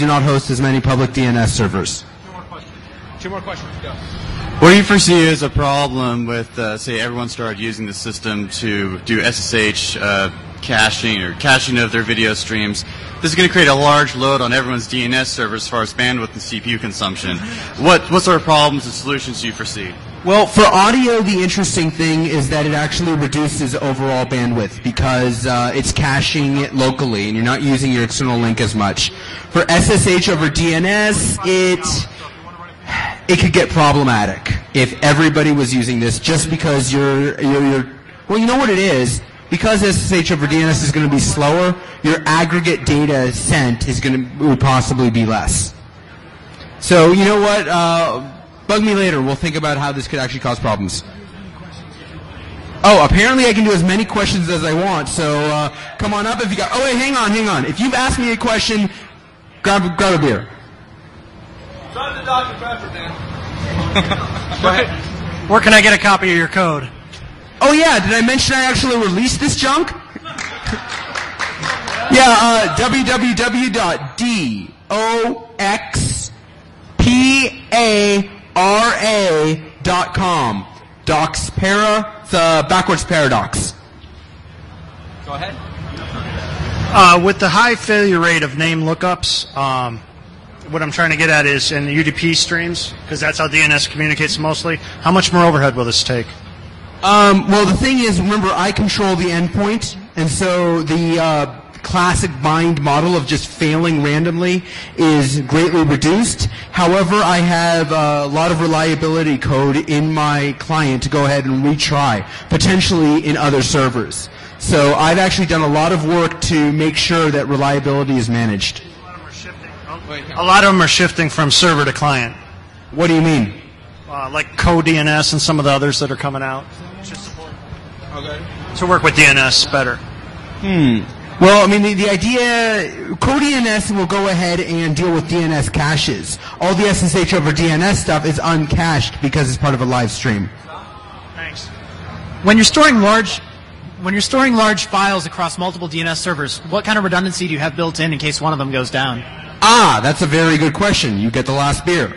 do not host as many public DNS servers. Two more questions. Go. What do you foresee as a problem with, say, everyone started using the system to do SSH caching or caching of their video streams? This is going to create a large load on everyone's DNS server as far as bandwidth and CPU consumption. What sort of problems and solutions do you foresee? Well, for audio, the interesting thing is that it actually reduces overall bandwidth because it's caching it locally and you're not using your external link as much. For SSH over DNS, it could get problematic if everybody was using this just because you're well, you know what it is? Because SSH over DNS is going to be slower, your aggregate data sent would possibly be less. So, you know what? Bug me later. We'll think about how this could actually cause problems. Oh, apparently I can do as many questions as I want, so come on up if you got... Oh, wait, hang on. If you've asked me a question, grab a beer. Try the Dr. Pepper, man. Where can I get a copy of your code? Oh, yeah, did I mention I actually released this junk? Yeah, www.doxpara.com. Doxpara, the backwards paradox. Go ahead. With the high failure rate of name lookups, what I'm trying to get at is in the UDP streams, because that's how DNS communicates mostly, how much more overhead will this take? Well, the thing is, remember, I control the endpoint, and so the classic bind model of just failing randomly is greatly reduced. However, I have a lot of reliability code in my client to go ahead and retry, potentially in other servers. So I've actually done a lot of work to make sure that reliability is managed. A lot of them are shifting from server to client. What do you mean? Like CoDNS and some of the others that are coming out. To work with DNS better. Well, I mean, the idea, CoDNS will go ahead and deal with DNS caches. All the SSH over DNS stuff is uncached because it's part of a live stream. Thanks. When you're storing large files across multiple DNS servers, what kind of redundancy do you have built in case one of them goes down? That's a very good question. You get the last beer.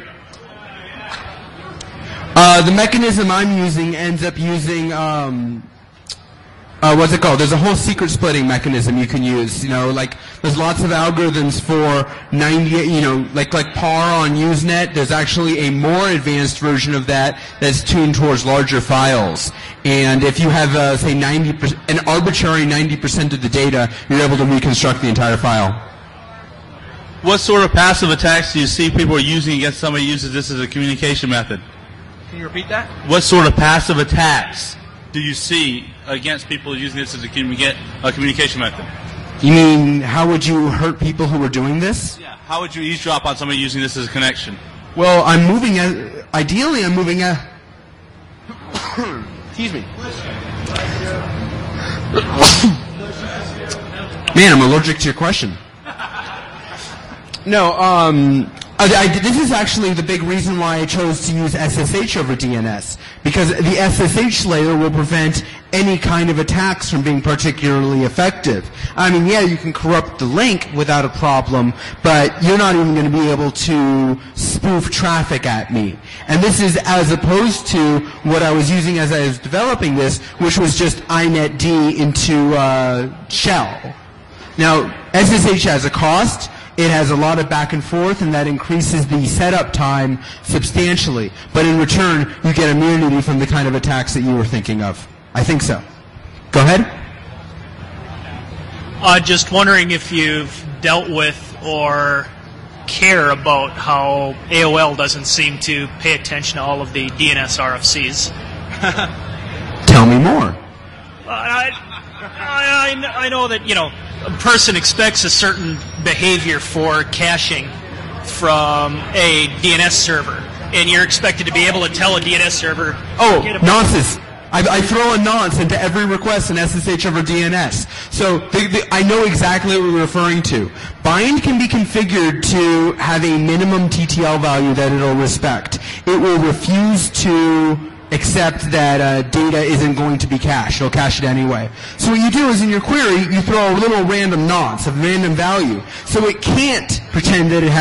The mechanism I'm using ends up using, what's it called? There's a whole secret splitting mechanism you can use. You know, like there's lots of algorithms for 90, you know, like PAR on Usenet. There's actually a more advanced version of that that's tuned towards larger files. And if you have, say, an arbitrary 90% of the data, you're able to reconstruct the entire file. What sort of passive attacks do you see people are using against somebody who uses this as a communication method? Can you repeat that? What sort of passive attacks do you see against people using this as a communication method? You mean, how would you hurt people who are doing this? Yeah. How would you eavesdrop on somebody using this as a connection? Well, ideally I'm moving excuse me. Man, I'm allergic to your question. No, this is actually the big reason why I chose to use SSH over DNS, because the SSH layer will prevent any kind of attacks from being particularly effective. I mean, yeah, you can corrupt the link without a problem, but you're not even going to be able to spoof traffic at me. And this is as opposed to what I was using as I was developing this, which was just inetd into shell. Now, SSH has a cost. It has a lot of back and forth, and that increases the setup time substantially. But in return, you get immunity from the kind of attacks that you were thinking of. I think so. Go ahead. Just wondering if you've dealt with or care about how AOL doesn't seem to pay attention to all of the DNS RFCs. Tell me more. I know that, you know, a person expects a certain behavior for caching from a DNS server, and you're expected to be able to tell a DNS server... Oh, nonsense. I throw a nonce into every request in SSH over DNS. So I know exactly what we're referring to. Bind can be configured to have a minimum TTL value that it'll respect. It will refuse to accept that data isn't going to be cached. It'll cache it anyway. So what you do is in your query, you throw a little random nonce, a random value. So it can't pretend that it has